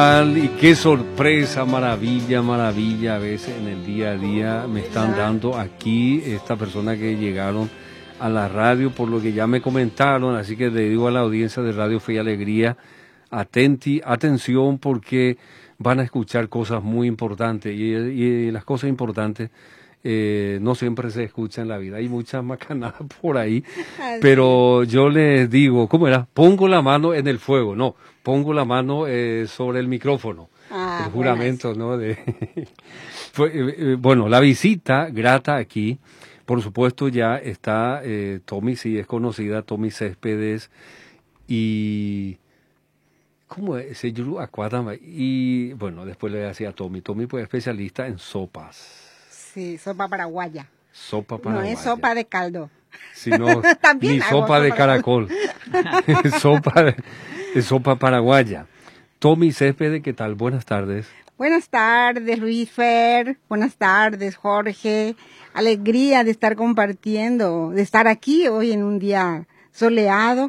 Y qué sorpresa, maravilla, maravilla, a veces en el día a día me están dando aquí estas personas que llegaron a la radio, por lo que ya me comentaron, así que le digo a la audiencia de Radio Fe y Alegría, atención porque van a escuchar cosas muy importantes y las cosas importantes no siempre se escuchan en la vida, hay muchas macanadas por ahí, pero yo les digo, ¿cómo era? Pongo la mano en el fuego, no, pongo la mano sobre el micrófono, el juramento, ¿no? Bueno, la visita grata aquí, por supuesto ya está Tommy, sí es conocida, Tommy Céspedes, y ¿cómo es? Seyuru Aquadama, y bueno, después le decía a Tommy, pues especialista en sopas. Sí, sopa paraguaya. Sopa paraguaya. No es sopa de caldo. Sino ni sopa de caracol. sopa paraguaya. Tommy Céspedes, ¿qué tal? Buenas tardes. Buenas tardes, Luis Fer. Buenas tardes, Jorge. Alegría de estar compartiendo, de estar aquí hoy en un día soleado.